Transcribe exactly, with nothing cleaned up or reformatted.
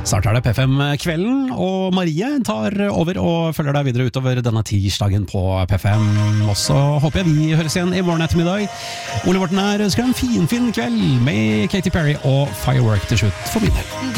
Snart er det P fem-kvelden, og Marie tar over og følger deg videre utover denne tirsdagen på P fem. Og så håper jeg vi høres igjen i morgen ettermiddag. Ole Morten her ønsker en fin, fin kveld med Katy Perry og Firework til slutt for min del.